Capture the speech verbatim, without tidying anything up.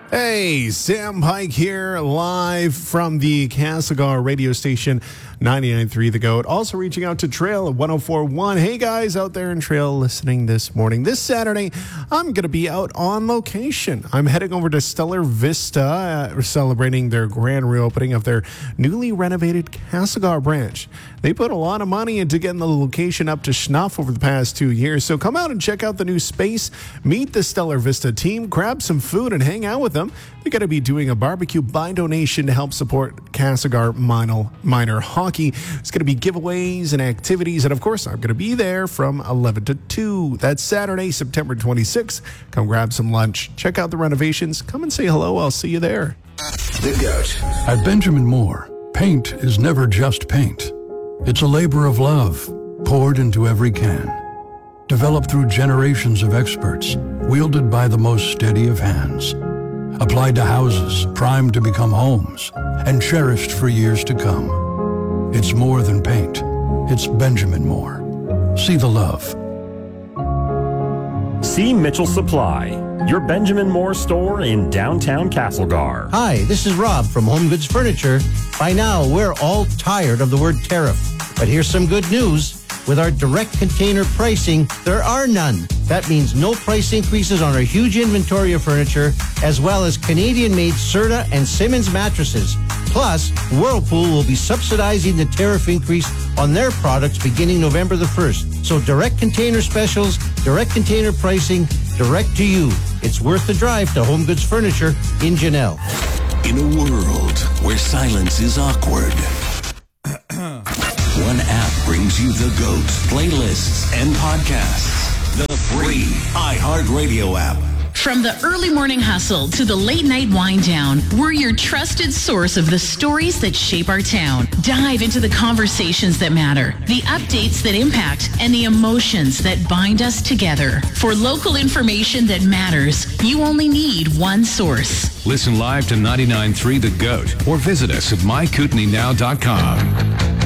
Hey, Sam Pike here, live from the Castlegar radio station, ninety-nine point three The Goat. Also reaching out to Trail at one oh four point one. Hey, guys out there in Trail listening this morning. This Saturday, I'm going to be out on location. I'm heading over to Stellar Vista, uh, celebrating their grand reopening of their newly renovated Castlegar branch. They put a lot of money into getting the location up to snuff over the past two years. So come out and check out the new space, meet the Stellar Vista team, grab some food, and hang out with them. They're going to be doing a barbecue by donation to help support Castlegar minor, minor hockey. It's going to be giveaways and activities. And of course, I'm going to be there from eleven to two. That's Saturday, September twenty-sixth. Come grab some lunch. Check out the renovations. Come and say hello. I'll see you there. The Goat. At Benjamin Moore, paint is never just paint. It's a labor of love poured into every can. Developed through generations of experts, wielded by the most steady of hands. Applied to houses, primed to become homes, and cherished for years to come. It's more than paint. It's Benjamin Moore. See the love. See Mitchell Supply, your Benjamin Moore store in downtown Castlegar. Hi, this is Rob from Home Goods Furniture. By now, we're all tired of the word tariff. But here's some good news. With our direct container pricing, there are none. That means no price increases on our huge inventory of furniture, as well as Canadian-made Serta and Simmons mattresses. Plus, Whirlpool will be subsidizing the tariff increase on their products beginning November the first. So direct container specials, direct container pricing, direct to you. It's worth the drive to Home Goods Furniture in Janelle. In a world where silence is awkward, one app brings you The Goat, playlists, and podcasts. The free iHeartRadio app. From the early morning hustle to the late night wind down, we're your trusted source of the stories that shape our town. Dive into the conversations that matter, the updates that impact, and the emotions that bind us together. For local information that matters, you only need one source. Listen live to ninety-nine point three The Goat or visit us at my kootenai now dot com.